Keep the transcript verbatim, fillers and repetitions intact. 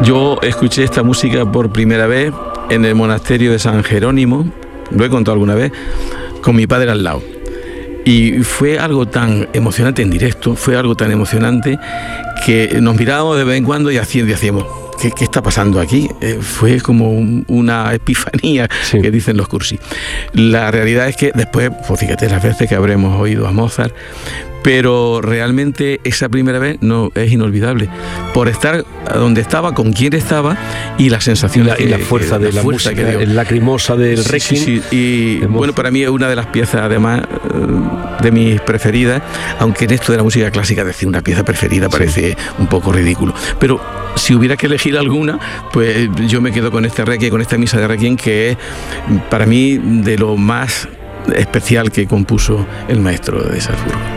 Yo escuché esta música por primera vez en el monasterio de San Jerónimo, lo he contado alguna vez, con mi padre al lado. Y fue algo tan emocionante en directo, fue algo tan emocionante que nos mirábamos de vez en cuando y hacíamos, ¿qué, qué está pasando aquí? Eh, fue como un, una epifanía, sí, que dicen los cursis. La realidad es que después, pues fíjate las veces que habremos oído a Mozart, pero realmente esa primera vez no es inolvidable, por estar donde estaba, con quien estaba y la sensación la, que, y la fuerza que, de la, la música, que dio. El lacrimosa del sí, Requiem. Sí, sí. Y bueno, para mí es una de las piezas además de mis preferidas, aunque en esto de la música clásica decir una pieza preferida parece sí. un poco ridículo, pero si hubiera que elegir alguna, pues yo me quedo con este Requiem, con esta misa de Requiem, que es para mí de lo más especial que compuso el maestro de Salzburgo.